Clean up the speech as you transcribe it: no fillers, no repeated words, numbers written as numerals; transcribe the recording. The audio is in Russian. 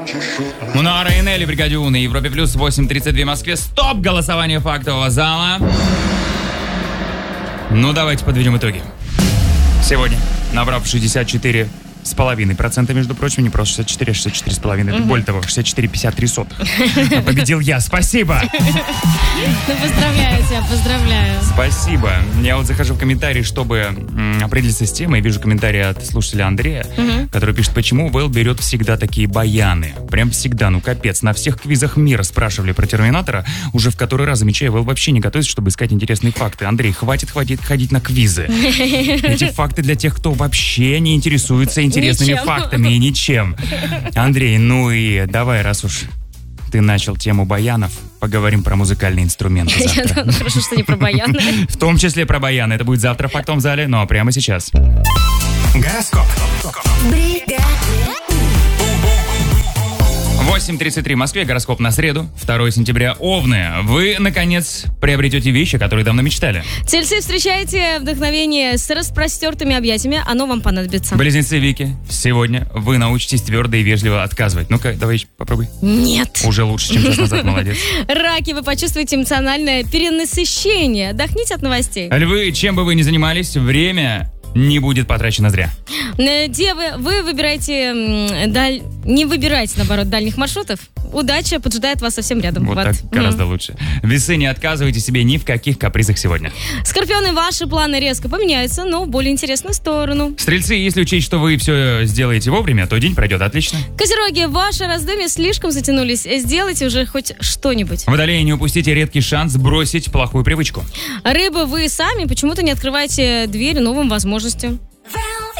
Мунара и Нелли, Бригадю на Европе Плюс, 8:32 в Москве. Стоп! Голосование фактового зала. Ну, давайте подведем итоги. Сегодня, набрав 64,5%, между прочим, не просто 64, 64,5%, более того, 64,53%. Победил я, спасибо! Ну, поздравляю тебя, поздравляю. Спасибо. Я вот захожу в комментарии, чтобы определиться с темой, и вижу комментарий от слушателя Андрея, который пишет, почему Вэл берет всегда такие баяны. Прям всегда, ну капец. На всех квизах мира спрашивали про Терминатора. Уже в который раз замечаю, Вэл вообще не готовится, чтобы искать интересные факты. Андрей, хватит ходить на квизы. Эти факты для тех, кто вообще не интересуется интересными фактами и ничем. Андрей, ну и давай, раз уж ты начал тему баянов, поговорим про музыкальные инструменты завтра. Ну, хорошо, что не про баяны. В том числе про баяны. Это будет завтра в фактовом зале, ну а прямо сейчас. Гороскоп. 8:33 в Москве, гороскоп на среду, 2 сентября, Овны. Вы, наконец, приобретете вещи, которые давно мечтали. Тельцы, встречайте вдохновение с распростертыми объятиями, оно вам понадобится. Близнецы Вики, сегодня вы научитесь твердо и вежливо отказывать. Ну-ка, давай попробуй. Нет. Уже лучше, чем час назад, молодец. Раки, вы почувствуете эмоциональное перенасыщение. Отдохните от новостей. Львы, чем бы вы ни занимались, время не будет потрачено зря. Девы, вы выбираете не выбирайте, наоборот, дальних маршрутов. Удача поджидает вас совсем рядом. Вот так гораздо лучше. Весы, не отказывайте себе ни в каких капризах сегодня. Скорпионы, ваши планы резко поменяются, но в более интересную сторону. Стрельцы, если учесть, что вы все сделаете вовремя, то день пройдет отлично. Козероги, ваши раздумья слишком затянулись. Сделайте уже хоть что-нибудь. Водолеи, не упустите редкий шанс бросить плохую привычку. Рыбы, вы сами почему-то не открываете двери новым возможностям.